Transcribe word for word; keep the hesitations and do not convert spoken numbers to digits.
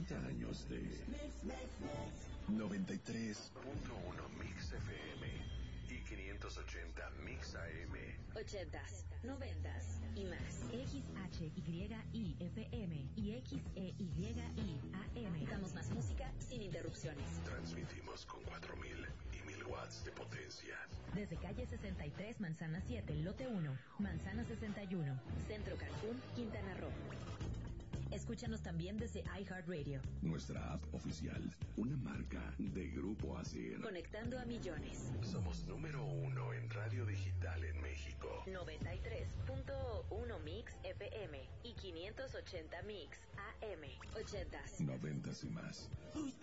cincuenta años de noventa y tres punto uno Mix F M y quinientos ochenta Mix A M. ochentas, noventas y más. X H Y I F M y X E Y I A M. Damos más música sin interrupciones. Transmitimos con cuatro mil y mil watts de potencia. Desde calle sesenta y tres, Manzana siete, lote uno, Manzana sesenta y uno. Centro Cancún, Quintana Roo. Escúchanos también desde iHeartRadio. Nuestra app oficial, una marca de Grupo Asir. Conectando a millones. Somos número uno en radio digital en México. noventa y tres punto uno Mix F M y quinientos ochenta Mix A M. ochentas. Noventas y más.